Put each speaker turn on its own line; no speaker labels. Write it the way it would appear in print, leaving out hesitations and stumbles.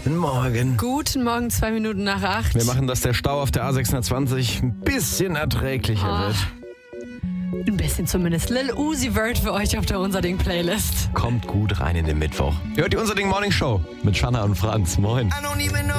Guten Morgen.
Guten Morgen, 2 Minuten nach 8.
Wir machen, dass der Stau auf der A620 ein bisschen erträglicher wird.
Ein bisschen zumindest. Lil Uzi Vert für euch auf der Unser Ding Playlist.
Kommt gut rein in den Mittwoch. Hört die Unser Ding Morning Show mit Shanna und Franz. Moin.